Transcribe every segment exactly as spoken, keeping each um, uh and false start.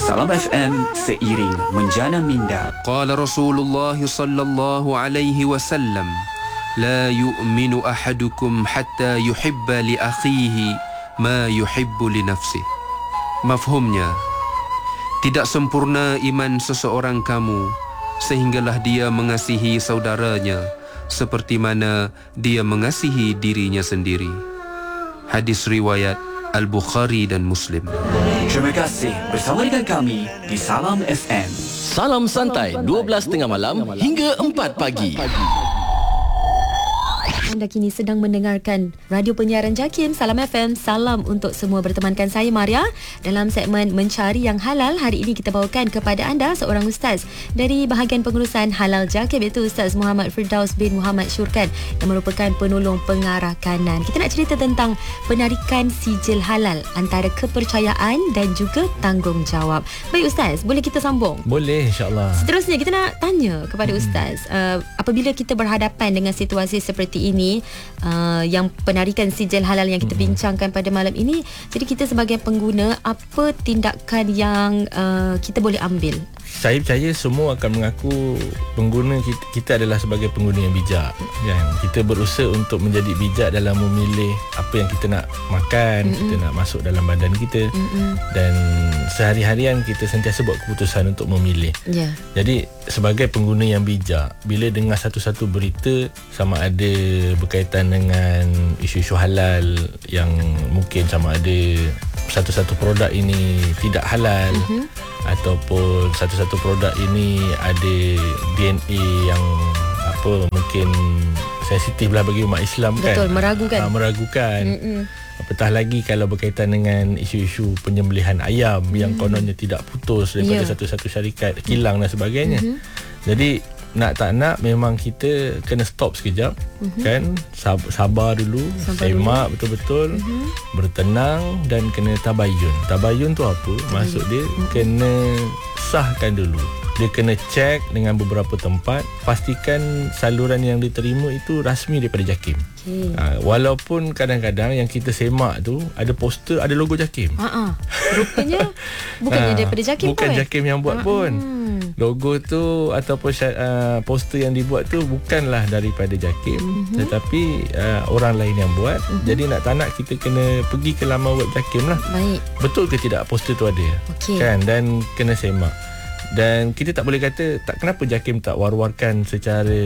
Salam F M, seiring menjana minda. Qala Rasulullah sallallahu alaihi wasallam, la yu'minu ahadukum hatta yuhibba li akhihi ma yuhibbu li nafsihi. Mafhumnya, tidak sempurna iman seseorang kamu sehinggalah dia mengasihi saudaranya seperti mana dia mengasihi dirinya sendiri. Hadis riwayat Al-Bukhari dan Muslim. Terima kasih bersama dengan kami di Salam F M. Salam santai dua belas tengah malam hingga empat pagi. Anda kini sedang mendengarkan radio penyiaran JAKIM Salam F M. Salam untuk semua, bertemankan saya Maria dalam segmen Mencari Yang Halal. Hari ini kita bawakan kepada anda seorang ustaz dari bahagian pengurusan halal JAKIM, iaitu Ustaz Muhammad Firdaus bin Muhammad Syurkan, yang merupakan penolong pengarah kanan. Kita nak cerita tentang penarikan sijil halal, antara kepercayaan dan juga tanggungjawab. Baik Ustaz, boleh kita sambung? Boleh, insyaAllah. Seterusnya kita nak tanya kepada Ustaz, uh, apabila kita berhadapan dengan situasi seperti ini, Uh, yang penarikan sijil halal yang kita bincangkan pada malam ini, jadi kita sebagai pengguna, apa tindakan yang uh, kita boleh ambil? Saya percaya semua akan mengaku pengguna kita, kita adalah sebagai pengguna yang bijak, kan? Kita berusaha untuk menjadi bijak dalam memilih apa yang kita nak makan, Mm-mm. kita nak masuk dalam badan kita, Mm-mm. dan sehari-harian kita sentiasa buat keputusan untuk memilih. Yeah. Jadi sebagai pengguna yang bijak, bila dengar satu-satu berita sama ada berkaitan dengan isu-isu halal yang mungkin sama ada satu-satu produk ini tidak halal, mm-hmm. ataupun satu-satu produk ini ada D N A yang apa mungkin sensitif lah bagi umat Islam. Betul, kan? Betul, meragukan. Ha, meragukan. Mm-mm. Apatah lagi kalau berkaitan dengan isu-isu penyembelihan ayam, mm. yang kononnya tidak putus daripada yeah. satu-satu syarikat, kilang dan sebagainya. Mm-hmm. Jadi nak tak nak memang kita kena stop sekejap, mm-hmm. kan, Sab- sabar dulu, sabar semak dulu. betul-betul, mm-hmm. bertenang dan kena tabayun. Tabayun tu apa? Tabayun. Maksud dia, mm-hmm. kena sahkan dulu. Dia kena cek dengan beberapa tempat, pastikan saluran yang diterima itu rasmi daripada JAKIM. Okay. Ha, walaupun kadang-kadang yang kita semak tu ada poster, ada logo JAKIM. Ha, rupanya bukannya ha, daripada JAKIM bukan pun. Bukan JAKIM yang buat Ha-ha. pun. Logo tu ataupun uh, poster yang dibuat tu bukanlah daripada JAKIM, mm-hmm. tetapi uh, orang lain yang buat. Mm-hmm. Jadi nak tak nak kita kena pergi ke laman web JAKIM lah. Baik. Betul ke tidak poster tu ada? Okay. Kan, dan kena semak. Dan kita tak boleh kata tak, kenapa JAKIM tak war-warkan secara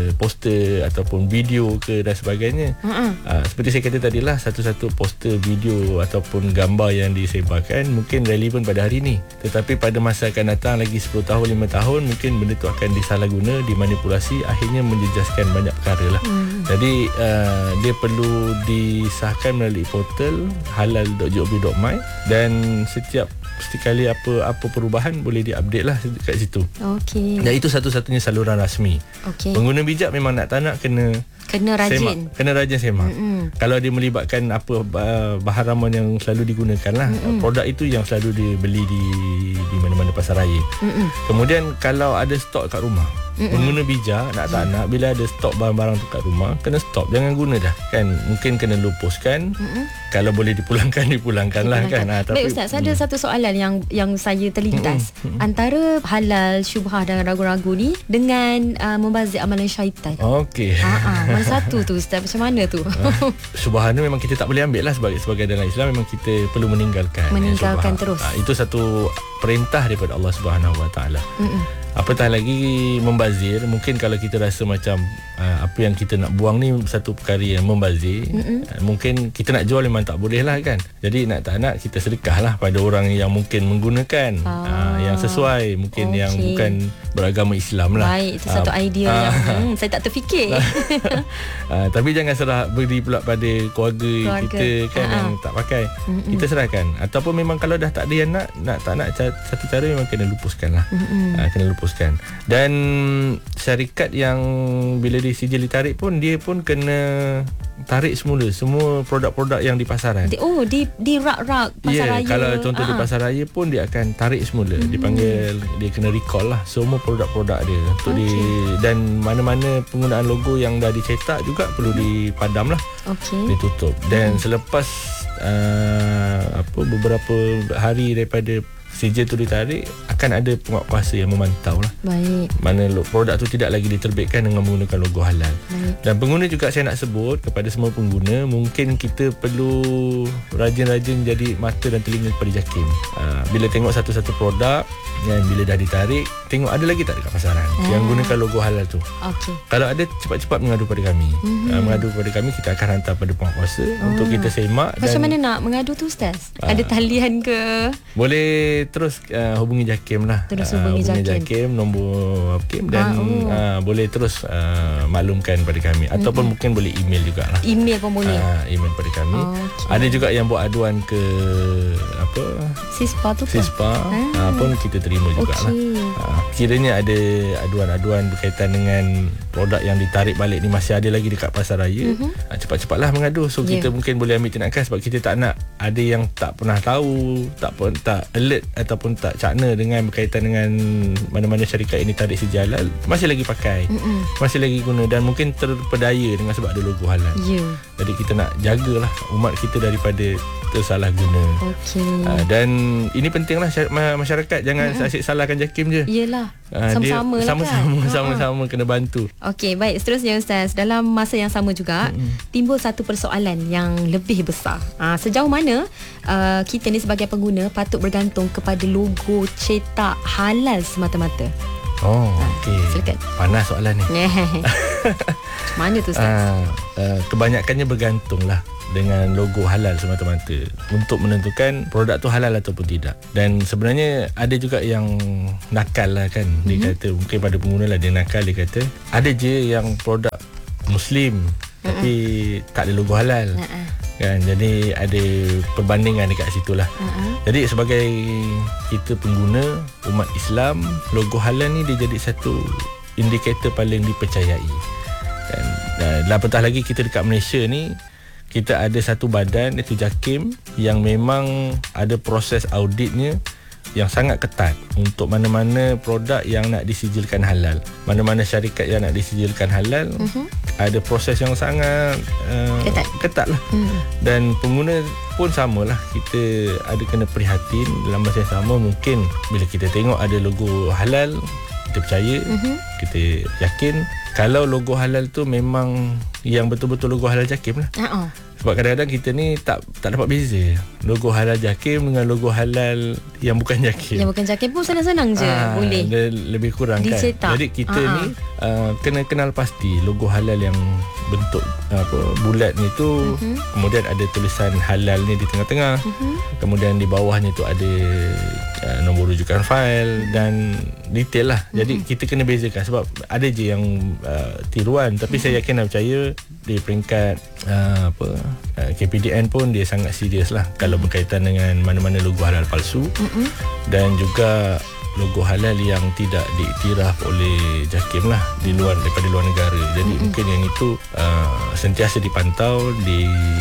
poster ataupun video ke dan sebagainya. Uh-uh. Uh, seperti saya kata tadilah, satu-satu poster, video ataupun gambar yang disebarkan mungkin relevan pada hari ini, tetapi pada masa akan datang lagi sepuluh tahun, lima tahun, mungkin benda tu akan disalahguna, dimanipulasi, akhirnya menjejaskan banyak perkara lah. Uh-huh. Jadi uh, dia perlu disahkan melalui portal halal dot gov dot my, dan setiap sekali apa apa perubahan boleh diupdate lah kat situ. Okey. Dan itu satu-satunya saluran rasmi. Okay. Pengguna bijak memang nak tak nak kena kena rajin. Semak. Kena rajin semak. Mm-mm. Kalau dia melibatkan apa bahan ramuan yang selalu digunakan lah, Mm-mm. produk itu yang selalu dibeli di di mana-mana pasar raya. Mm-mm. Kemudian kalau ada stok kat rumah, Mm-mm. pengguna bijak nak tak nak, bila ada stok barang-barang tu kat rumah, kena stop, jangan guna dah, kan. Mungkin kena lupuskan. Mm-mm. Kalau boleh dipulangkan, dipulangkan lah, kan. Ha, tapi, baik Ustaz, hmm. ada satu soalan yang yang saya terlintas. Hmm. Antara halal, syubhah dan ragu-ragu ni dengan uh, membazir amalan syaitan. Okey. Ha, mana satu tu Ustaz? Macam mana tu? Uh, syubhah ni memang kita tak boleh ambil lah sebagai sebagai dalam Islam, memang kita perlu meninggalkan. Meninggalkan terus. Ha, itu satu perintah daripada Allah Subhanahu Wa Taala. Apatah lagi membazir, mungkin kalau kita rasa macam uh, apa yang kita nak buang ni satu perkara yang membazir, uh, mungkin kita nak jual memang tak boleh lah, kan. Jadi nak tak nak kita sedekah lah pada orang yang mungkin menggunakan ah. uh, yang sesuai, mungkin okay. yang bukan beragama Islam lah. Baik, itu satu uh, idea uh, yang hmm, saya tak terfikir. uh, tapi jangan serah beri pula pada keluarga, keluarga. kita, kan, uh-huh. yang tak pakai. Uh-huh. Kita serahkan. Ataupun memang kalau dah tak ada yang nak, nak tak nak, satu cara memang kena lupuskan lah. Uh-huh. uh, kena lupuskan. Dan syarikat yang bila disijil ditarik pun, dia pun kena tarik semula semua produk-produk yang di pasaran. Oh, di di rak-rak pasar yeah, raya. Kalau contoh uh-huh. di pasar raya pun dia akan tarik semula. Mm-hmm. Dipanggil, dia kena recall lah semua produk-produk dia. Untuk okay. di, dan mana-mana penggunaan logo yang dah dicetak juga perlu dipadam lah. Okay. Ditutup. Dan mm-hmm. selepas uh, apa beberapa hari daripada sijil tu ditarik, akan ada penguatkuasa yang memantau lah. Baik. Mana produk tu tidak lagi diterbitkan dengan menggunakan logo halal. Baik. Dan pengguna juga saya nak sebut kepada semua pengguna, mungkin kita perlu rajin-rajin jadi mata dan telinga kepada JAKIM. Uh, bila tengok satu-satu produk yang bila dah ditarik, tengok ada lagi tak dekat pasaran ah. yang gunakan logo halal tu. Okey. Kalau ada, cepat-cepat mengadu pada kami. Mm-hmm. Uh, mengadu kepada kami, kita akan hantar pada penguatkuasa oh. untuk kita semak. Macam dan mana nak mengadu tu, Ustaz? uh, Ada talian ke? Boleh terus uh, hubungi JAKIM lah. Terus uh, hubungi, hubungi JAKIM. JAKIM, nombor JAKIM dan ah, oh. uh, boleh terus uh, maklumkan pada kami. Ataupun mm-hmm. mungkin boleh email jugalah. Email pun boleh. Uh, email pada kami. Oh, okay. Ada juga yang buat aduan ke apa? Sispa tu ke? Sispa ah. uh, pun kita terima jugalah. Okay. Uh, kiranya ada aduan-aduan berkaitan dengan produk yang ditarik balik ni masih ada lagi dekat pasar raya, mm-hmm. uh, cepat-cepatlah mengadu. So yeah. kita mungkin boleh ambil tindakan sebab kita tak nak ada yang tak pernah tahu, tak pun tak alert ataupun tak cakna dengan berkaitan dengan mana-mana syarikat ini tarik sijil halal, masih lagi pakai, mm-hmm. masih lagi guna dan mungkin terpedaya dengan sebab ada logo halal. Yeah. Jadi kita nak jagalah umat kita daripada tersalah guna. Okey. Uh, dan ini pentinglah masyarakat jangan mm-hmm. asyik salahkan JAKIM je. Yelah. Uh, sama-sama lah sama-sama kan. sama-sama kena bantu. Okey, baik, seterusnya Ustaz. Dalam masa yang sama juga mm-hmm. timbul satu persoalan yang lebih besar. Ha, sejauh mana uh, kita ni sebagai pengguna patut bergantung kepada logo cetak halal semata-mata? Oh, okey. Silakan. Panas soalan ni. Macam mana tu Ustaz? Uh, uh, kebanyakannya bergantunglah dengan logo halal semata-mata untuk menentukan produk tu halal ataupun tidak. Dan sebenarnya ada juga yang nakal lah kan. Mm-hmm. Dia kata, mungkin pada pengguna lah dia nakal, dia kata ada je yang produk Muslim mm-hmm. tapi tak ada logo halal. Mm-hmm. Kan, jadi ada perbandingan dekat situ lah. Mm-hmm. Jadi sebagai kita pengguna umat Islam, logo halal ni dia jadi satu indikator paling dipercayai. Dan, dan apatah lagi kita dekat Malaysia ni, kita ada satu badan iaitu JAKIM yang memang ada proses auditnya yang sangat ketat untuk mana-mana produk yang nak disijilkan halal, mana-mana syarikat yang nak disijilkan halal, uh-huh. ada proses yang sangat uh, ketat. ketat lah. Uh-huh. Dan pengguna pun samalah, kita ada kena prihatin dalam masa yang sama. Mungkin bila kita tengok ada logo halal, kita percaya, uh-huh. kita yakin kalau logo halal tu memang yang betul-betul logo halal JAKIM lah. Uh-uh. Sebab kadang-kadang kita ni tak tak dapat beza logo halal JAKIM dengan logo halal yang bukan JAKIM. Yang bukan JAKIM pun senang-senang je Aa, boleh. Lebih kurang dicetak. Kan. Jadi kita Aa. ni uh, kena kenal pasti logo halal yang bentuk apa bulat ni tu, uh-huh. kemudian ada tulisan halal ni di tengah-tengah. Uh-huh. Kemudian di bawahnya tu ada uh, nombor rujukan fail dan detail lah. Uh-huh. Jadi kita kena bezakan sebab ada je yang uh, tiruan, tapi uh-huh. saya yakin dan percaya di peringkat uh, apa uh, K P D N pun dia sangat serius lah kalau berkaitan dengan mana-mana logo halal palsu, uh-huh. dan juga logo halal yang tidak diiktiraf oleh JAKIM lah di luar daripada luar negara. Jadi mm-hmm. mungkin yang itu uh, sentiasa dipantau, di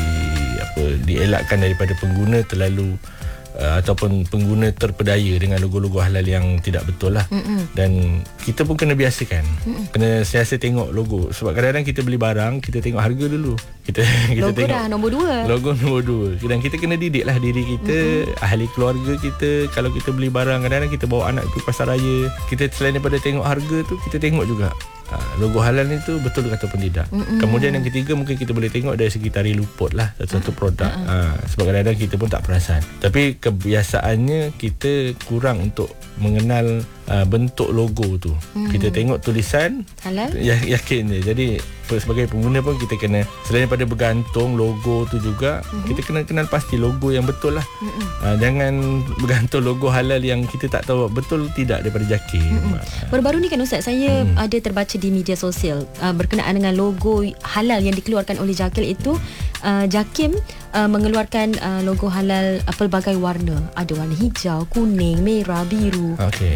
apa dielakkan daripada pengguna terlalu uh, ataupun pengguna terpedaya dengan logo-logo halal yang tidak betul lah. Mm-hmm. Dan kita pun kena biasakan. Mm-hmm. Kena sentiasa tengok logo sebab kadang-kadang kita beli barang, kita tengok harga dulu. Kita kita logo tengok dah nombor dua. Logo nombor dua. Dan kita kena didiklah diri kita, mm-hmm. ahli keluarga kita. Kalau kita beli barang, kadang-kadang kita bawa anak pergi pasar raya, kita selain daripada tengok harga tu, kita tengok juga ha, logo halal ni tu betul ataupun tidak. Mm-hmm. Kemudian yang ketiga, mungkin kita boleh tengok dari segi tarikh luput lah satu-satu produk. Mm-hmm. ha, Sebab kadang-kadang kita pun tak perasan. Tapi kebiasaannya kita kurang untuk mengenal uh, bentuk logo tu. Mm-hmm. Kita tengok tulisan halal, ya, yakin je. Jadi sebagai pengguna pun kita kena, selain daripada bergantung logo tu juga, mm-hmm. kita kena kenal pasti logo yang betul lah. Mm-hmm. uh, Jangan bergantung logo halal yang kita tak tahu betul tidak daripada JAKIM. Mm-hmm. uh. Baru-baru ni kan Ustaz, saya mm. ada terbaca di media sosial uh, berkenaan dengan logo halal yang dikeluarkan oleh JAKIM itu. uh, JAKIM uh, mengeluarkan uh, logo halal uh, pelbagai warna. Ada warna hijau, kuning, merah, biru. Okey.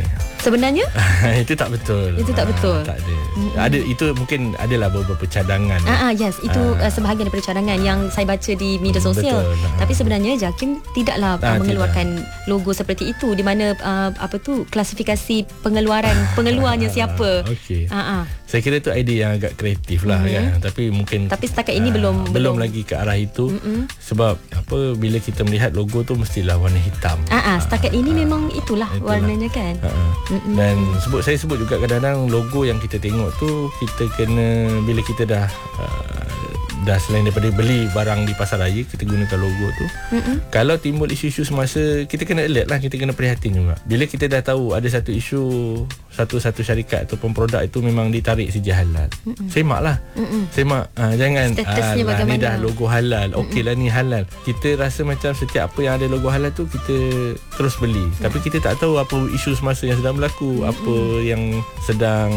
Sebenarnya itu tak betul. Itu tak betul. Ah, tak ada. Mm-hmm. Ada itu mungkin adalah beberapa cadangan. Ah, ah yes, itu Ah. uh, sebahagian daripada cadangan yang saya baca di media sosial. Betul. Ah. Tapi sebenarnya JAKIM tidaklah Ah, uh, mengeluarkan logo seperti itu, di mana uh, apa tu klasifikasi pengeluaran pengeluarnya siapa. Okey. Ah, ah. Saya kira itu idea yang agak kreatif lah, Mm-hmm. kan. Tapi mungkin Tapi setakat ini ah, belum belum belum lagi ke arah itu. Mm-mm. Sebab apa, bila kita melihat logo tu mestilah warna hitam. Ah, ah, setakat ini memang itulah, itulah. warnanya kan. Ha, ha. Dan sebut saya sebut juga kadang-kadang logo yang kita tengok tu, kita kena bila kita dah uh, dah selain daripada beli barang di pasar raya, kita gunakan logo tu. Mm-mm. Kalau timbul isu-isu semasa, kita kena alert lah, kita kena prihatin juga. Bila kita dah tahu ada satu isu, satu-satu syarikat ataupun produk itu memang ditarik sijil halal, Mm-mm. semak lah. Mm-mm. Semak, uh, jangan statusnya ah, bagaimana. ni dah logo halal, okey lah ni halal. Kita rasa macam setiap apa yang ada logo halal tu kita terus beli. Mm. Tapi kita tak tahu apa isu semasa yang sedang berlaku, Mm-mm. apa yang sedang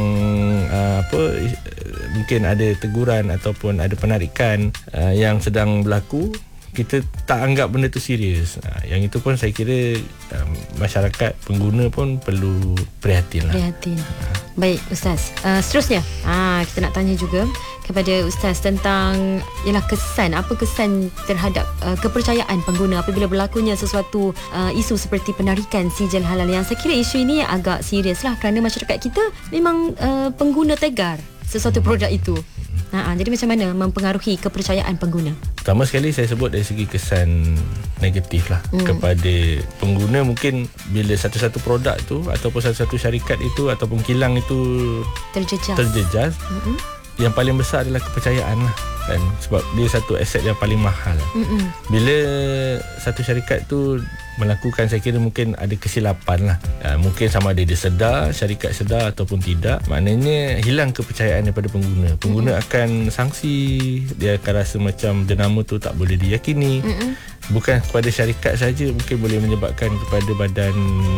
uh, apa uh, mungkin ada teguran ataupun ada penarikan uh, yang sedang berlaku. Kita tak anggap benda tu serius. uh, Yang itu pun saya kira um, masyarakat pengguna pun perlu prihatin lah. Prihatin. Baik Ustaz, uh, seterusnya ah, kita nak tanya juga kepada Ustaz tentang ialah kesan, apa kesan terhadap uh, kepercayaan pengguna apabila berlakunya sesuatu uh, isu seperti penarikan sijil halal, yang saya kira isu ini agak serius lah kerana masyarakat kita memang uh, pengguna tegar sesuatu produk itu. Ha, jadi macam mana mempengaruhi kepercayaan pengguna? Pertama sekali saya sebut dari segi kesan negatif lah hmm. kepada pengguna. Mungkin bila satu-satu produk tu ataupun satu-satu syarikat itu ataupun kilang itu terjejas, terjejas hmm. yang paling besar adalah kepercayaan lah, kan? Sebab dia satu aset yang paling mahal. hmm. Bila satu syarikat tu melakukan, saya kira mungkin ada kesilapan lah, uh, mungkin sama ada dia sedar, syarikat sedar ataupun tidak, maknanya hilang kepercayaan daripada pengguna. Pengguna mm-hmm. akan sanksi, dia akan rasa macam jenama tu tak boleh diyakini. Mm-hmm. Bukan kepada syarikat saja, mungkin boleh menyebabkan kepada badan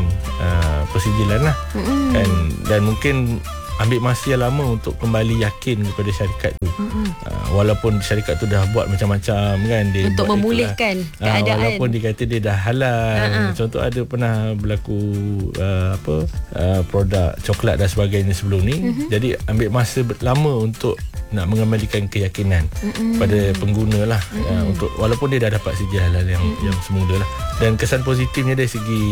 uh, persijilan lah. Mm-hmm. kan? Dan mungkin ambil masa yang lama untuk kembali yakin kepada syarikat tu. Mm-hmm. Uh, walaupun syarikat tu dah buat macam-macam, kan, dia untuk buat memulihkan itulah. keadaan. Uh, walaupun dia kata dia dah halal. Uh-huh. Contoh ada pernah berlaku uh, apa uh, produk coklat dan sebagainya sebelum ni. Mm-hmm. Jadi ambil masa lama untuk nak mengembalikan keyakinan mm-hmm. pada pengguna lah. Mm-hmm. uh, untuk walaupun dia dah dapat sijil halal yang mm-hmm. yang semula lah. Dan kesan positifnya dari segi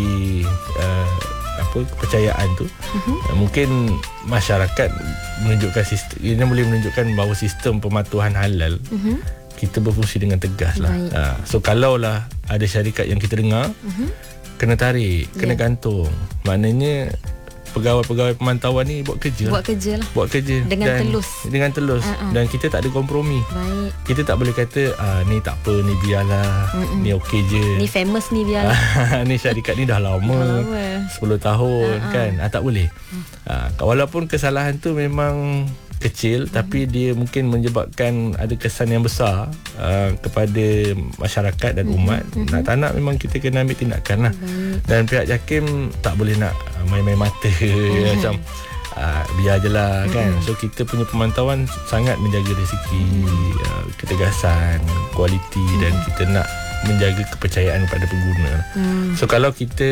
uh, apa kepercayaan tu, uh-huh. uh, mungkin masyarakat menunjukkan sistem ini boleh menunjukkan bahawa sistem pematuhan halal uh-huh. kita berfungsi dengan tegas lah. uh, so kalaulah ada syarikat yang kita dengar uh-huh. kena tarik, kena yeah. gantung, maknanya pegawai-pegawai pemantauan ni buat kerja buat lah. kerja lah buat kerja dengan dan, telus dengan telus uh-uh. dan kita tak ada kompromi. Baik. Kita tak boleh kata ah, ni tak apa, ni biarlah, Mm-mm. ni okey je, ni famous ni biarlah. ni syarikat ni dah lama, sepuluh tahun, uh-uh. kan. Ah, tak boleh. Uh. Ah, walaupun kesalahan tu memang kecil, mm-hmm. tapi dia mungkin menyebabkan ada kesan yang besar uh, kepada masyarakat dan umat. Mm-hmm. Nak tak nak memang kita kena ambil tindakan lah. Mm-hmm. Dan pihak JAKIM tak boleh nak main-main mata mm-hmm. macam uh, biar je lah, mm-hmm. kan. So kita punya pemantauan sangat menjaga dari segi mm-hmm. uh, ketegasan, kualiti, mm-hmm. dan kita nak menjaga kepercayaan pada pengguna. Mm. So kalau kita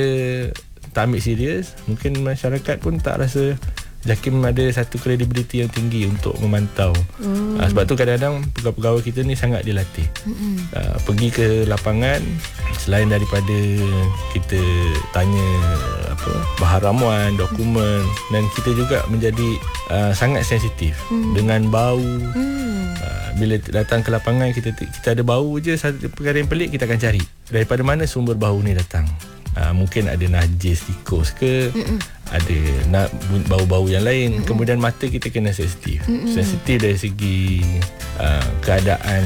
tak ambil serius, mungkin masyarakat pun tak rasa JAKIM ada satu kredibiliti yang tinggi untuk memantau. Mm. Uh, sebab tu kadang-kadang pegawai-pegawai kita ni sangat dilatih. Mm-hmm. Uh, pergi ke lapangan, selain daripada kita tanya apa bahan ramuan, dokumen, mm. dan kita juga menjadi uh, sangat sensitif mm. dengan bau. Mm. Uh, bila datang ke lapangan, kita kita ada bau je, satu perkara yang pelik kita akan cari daripada mana sumber bau ni datang. Uh, mungkin ada najis tikus ke, Mm-mm. ada nak bau-bau yang lain. Mm-mm. Kemudian mata kita kena sensitif. Mm-mm. Sensitif dari segi uh, keadaan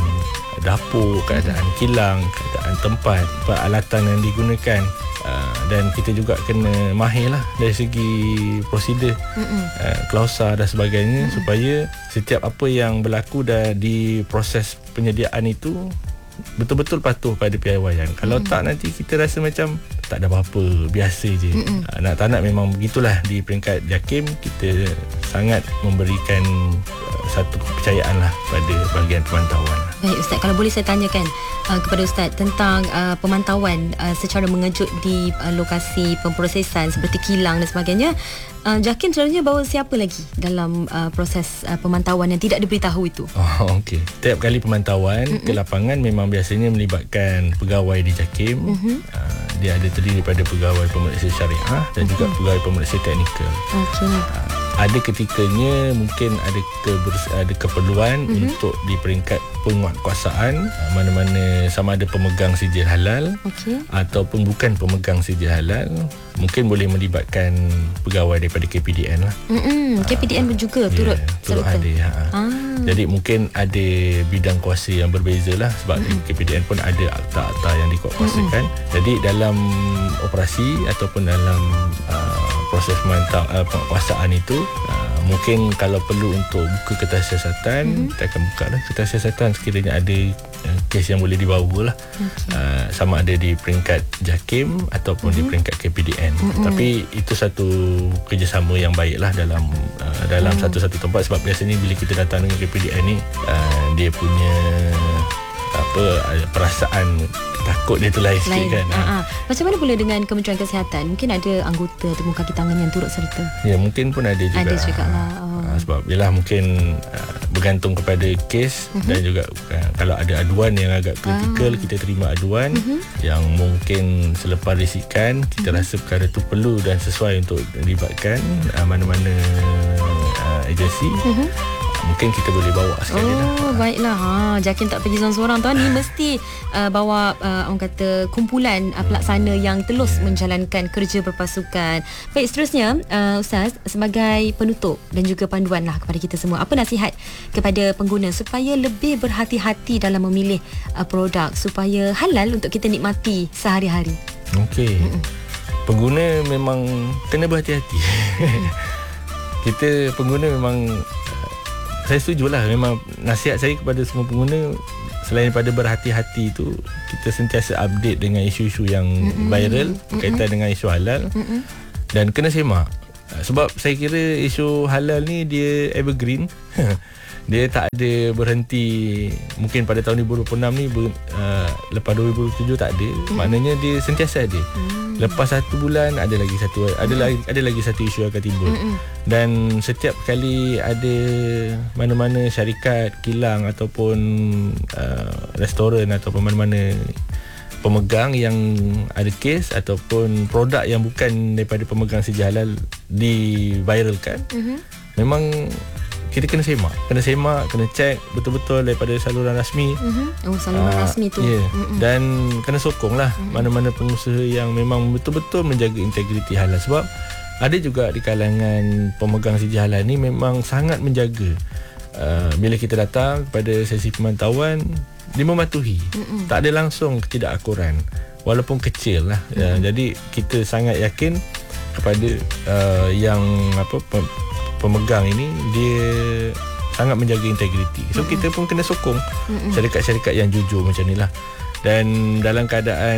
dapur, keadaan Mm-mm. kilang, keadaan tempat, peralatan yang digunakan. Uh, dan kita juga kena mahir lah dari segi prosedur, uh, klausa dan sebagainya, Mm-mm. supaya setiap apa yang berlaku dah di proses penyediaan itu betul-betul patuh pada piawaian. Kalau mm. tak, nanti kita rasa macam tak ada apa-apa, biasa je. Mm-mm. Nak tak nak memang begitulah di peringkat JAKIM. Kita sangat memberikan uh, satu kepercayaan lah pada bahagian pemantauan. Baik Ustaz, kalau boleh saya tanyakan uh, kepada Ustaz tentang uh, pemantauan uh, secara mengejut di uh, lokasi pemprosesan seperti kilang dan sebagainya. Uh, JAKIM sebenarnya bawa siapa lagi dalam uh, proses uh, pemantauan yang tidak diberitahu itu? Oh, okey. Setiap kali pemantauan Mm-mm. ke lapangan memang biasanya melibatkan pegawai di JAKIM. Uh, dia ada terdiri daripada pegawai pemeriksa syariah dan Mm-mm. juga pegawai pemeriksa teknikal. Okey. Uh, ada ketikanya mungkin ada keber- ada keperluan mm-hmm. untuk di peringkat penguatkuasaan, mana-mana sama ada pemegang sijil halal okay. ataupun bukan pemegang sijil halal, mungkin boleh melibatkan pegawai daripada K P D N lah. Mm-hmm. K P D N pun juga turut yeah, turut hadir. Ha. Ah. Jadi mungkin ada bidang kuasa yang berbeza lah sebab mm-hmm. K P D N pun ada akta-akta yang dikuatkuasakan. Mm-hmm. Jadi dalam operasi ataupun dalam uh, proses mantau uh, penguatkuasaan itu uh, mungkin kalau perlu untuk buka kertas siasatan, mm-hmm. kita akan buka lah kertas siasatan sekiranya ada uh, kes yang boleh dibawa lah. Okay. Uh, sama ada di peringkat JAKIM ataupun mm-hmm. di peringkat K P D N. Mm-hmm. Tapi itu satu kerjasama yang baik lah dalam uh, dalam mm-hmm. satu-satu tempat, sebab biasanya bila kita datang dengan K P D N ni uh, dia punya apa perasaan takut dia tu lain sikit kan. Ha. Macam mana pula dengan Kementerian Kesihatan? Mungkin ada anggota temu kaki tangan yang turut serta. Ya, mungkin pun ada juga. Ada juga lah. Oh. Uh, sebab yelah mungkin uh, bergantung kepada kes uh-huh. dan juga uh, kalau ada aduan yang agak kritikal, ah. kita terima aduan uh-huh. yang mungkin selepas risikan kita uh-huh. rasa perkara tu perlu dan sesuai untuk dilibatkan uh, mana-mana uh, agensi. Uh-huh. Mungkin kita boleh bawa sekali oh, dah. Oh, baiklah. Ha, JAKIM tak pergi seorang-seorang tuan. Ni mesti uh, bawa uh, orang kata kumpulan uh, pelaksana yang terus yeah. menjalankan kerja berpasukan. Baik, seterusnya uh, Ustaz, sebagai penutup dan juga panduan lah kepada kita semua, apa nasihat kepada pengguna supaya lebih berhati-hati dalam memilih uh, produk supaya halal untuk kita nikmati sehari-hari? Okey. Mm-mm. Pengguna memang kena berhati-hati. Kita pengguna memang, saya setujulah, memang nasihat saya kepada semua pengguna, selain daripada berhati-hati itu, kita sentiasa update dengan isu-isu yang Mm-mm. viral berkaitan Mm-mm. dengan isu halal Mm-mm. dan kena semak. Sebab saya kira isu halal ni dia evergreen. Dia tak ada berhenti. Mungkin pada tahun dua ribu dua puluh enam ni ber, uh, lepas dua ribu dua puluh tujuh tak ada. Mm. Maknanya dia sentiasa ada. Mm. Lepas satu bulan ada lagi satu ada mm. lagi ada lagi satu isu akan timbul. Mm-mm. Dan setiap kali ada mana-mana syarikat, kilang ataupun uh, restoran ataupun mana-mana pemegang yang ada kes ataupun produk yang bukan daripada pemegang sijil halal diviralkan, mm-hmm. memang kita kena semak, kena semak, kena cek betul-betul daripada saluran rasmi. Mm-hmm. Oh, saluran uh, rasmi tu. Yeah. Mm-hmm. Dan kena sokong lah mm-hmm. mana-mana pengusaha yang memang betul-betul menjaga integriti halal. Sebab ada juga di kalangan pemegang sijil halal ni memang sangat menjaga. Uh, bila kita datang pada sesi pemantauan, dia mematuhi. Mm-mm. Tak ada langsung ketidakakuran, walaupun kecil lah. Uh, jadi kita sangat yakin kepada uh, yang apa pemegang ini, dia sangat menjaga integriti. So Mm-mm. kita pun kena sokong Mm-mm. syarikat-syarikat yang jujur macam ni lah. Dan dalam keadaan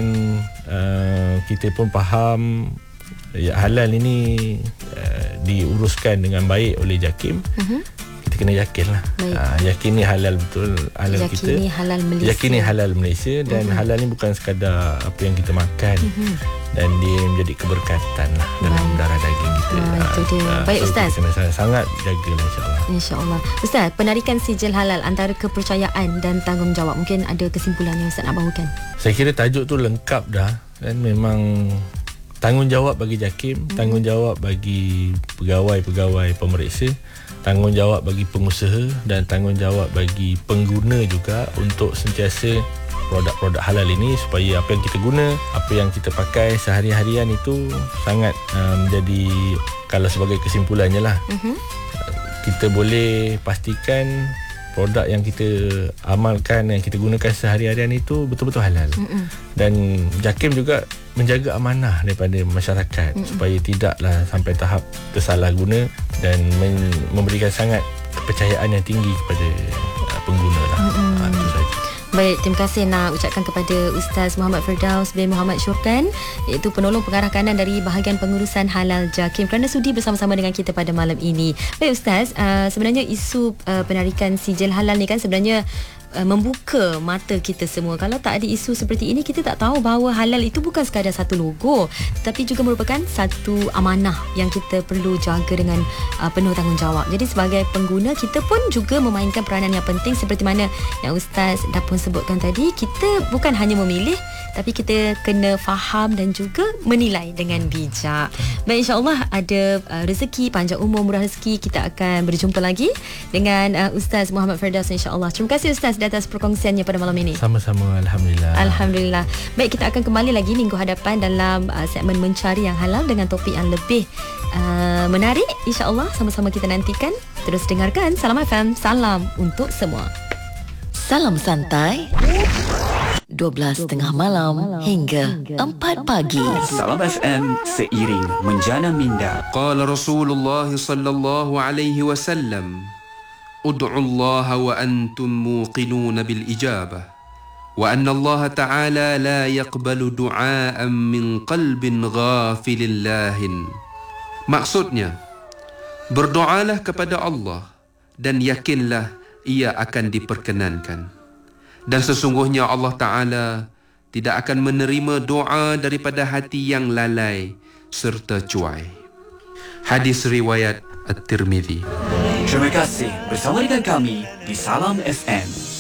uh, kita pun faham ya, halal ini uh, diuruskan dengan baik oleh JAKIM, mm-hmm. kita kena yakin lah. Uh, yakin ni halal betul, halal yakin kita. Ni halal Malaysia. Yakin ni halal Malaysia. Dan mm-hmm. halal ni bukan sekadar apa yang kita makan, mm-hmm. dan dia menjadi keberkatan lah dalam Baik. darah daging kita. Ah, itu dia. Uh, Baik so Ustaz, kita kena sangat jagalah insyaAllah. InsyaAllah. Ustaz, penarikan sijil halal antara kepercayaan dan tanggungjawab, mungkin ada kesimpulan yang Ustaz nak bawakan? Saya kira tajuk tu lengkap dah. Dan memang tanggungjawab bagi JAKIM, hmm. tanggungjawab bagi pegawai-pegawai pemeriksa, tanggungjawab bagi pengusaha dan tanggungjawab bagi pengguna juga untuk sentiasa produk-produk halal ini, supaya apa yang kita guna, apa yang kita pakai sehari-harian itu sangat uh, menjadi, kalau sebagai kesimpulannya lah, uh-huh. kita boleh pastikan produk yang kita amalkan, yang kita gunakan sehari-harian itu betul-betul halal. Mm-mm. Dan JAKIM juga menjaga amanah daripada masyarakat, Mm-mm. supaya tidaklah sampai tahap tersalah guna dan men- memberikan sangat kepercayaan yang tinggi kepada uh, pengguna lah. Ha, itu saja. Baik, terima kasih nak ucapkan kepada Ustaz Muhammad Firdaus bin Muhammad Syurkan, iaitu penolong pengarah kanan dari bahagian pengurusan halal JAKIM, kerana sudi bersama-sama dengan kita pada malam ini. Baik Ustaz, uh, sebenarnya isu uh, penarikan sijil halal ni kan sebenarnya uh, membuka mata kita semua. Kalau tak ada isu seperti ini, kita tak tahu bahawa halal itu bukan sekadar satu logo, tetapi juga merupakan satu amanah yang kita perlu jaga dengan uh, penuh tanggungjawab. Jadi sebagai pengguna, kita pun juga memainkan peranan yang penting seperti mana yang Ustaz dah pun sebutkan tadi. Kita bukan hanya memilih, tapi kita kena faham dan juga menilai dengan bijak. Baik, insyaAllah ada uh, rezeki, panjang umur, murah rezeki, kita akan berjumpa lagi dengan uh, Ustaz Muhammad Firdaus, insyaAllah. Terima kasih Ustaz di atas perkongsiannya pada malam ini. Sama-sama, Alhamdulillah. Alhamdulillah. Baik, kita akan kembali lagi minggu hadapan dalam uh, segmen Mencari Yang Halal dengan topik yang lebih uh, menarik, insyaAllah. Sama-sama kita nantikan. Terus dengarkan Salam F M, salam untuk semua. Salam santai dua belas tengah malam hingga empat pagi. Salam F M, seiring menjana minda. Qala Rasulullah sallallahu alaihi wasallam, ud'u Allah wa antum muqinun bil ijabah, wa anna Allah ta'ala la yaqbalu du'aan min qalbin ghafilin lahin. Maksudnya, berdoalah kepada Allah dan yakinlah ia akan diperkenankan. Dan sesungguhnya Allah Ta'ala tidak akan menerima doa daripada hati yang lalai serta cuai. Hadis riwayat At-Tirmidzi. Terima kasih bersama dengan kami di Salam F M.